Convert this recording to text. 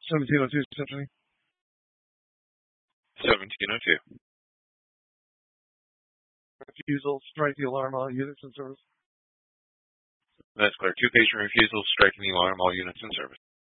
1702 Symphony. 1702. Refusal, strike the alarm, all units in service. That's clear. 2 patient refusals, striking the alarm, all units in service.